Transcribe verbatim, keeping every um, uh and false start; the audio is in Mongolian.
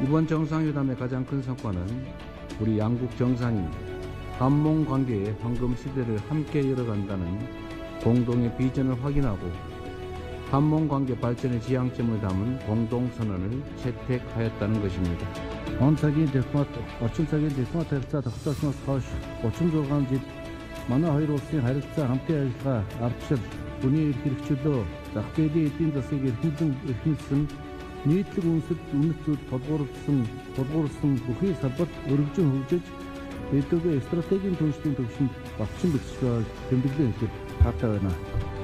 이번 정상회담의 가장 큰 성과는 우리 양국 정상이 한몽 관계의 황금 시대를 함께 열어간다는 공동의 비전을 확인하고 한몽 관계 발전의 지향점을 담은 공동선언을 채택하였다는 것입니다. Он цагийн дипломат, орчин цагийн дипломат харилцаа тогтоосноос хойш гучин зургаан жил манай хоёр улсын харилцаа хамтын ажиллагаа ардчил, хүний эрх хэрэгчлөө, зах зээлийн эдийн засгийг эрхэмлэн эрхэмлсэн, нийтлэг үндэс үнэт зүйл тулгуурласан, тулгуурласан бүхий салбарт өргөжин хөгжиж, эдгээр стратегийн түншлэлийн төвшөнд батчин бичиж байгааг тэмдэглэн хэлэхэд таатай байна.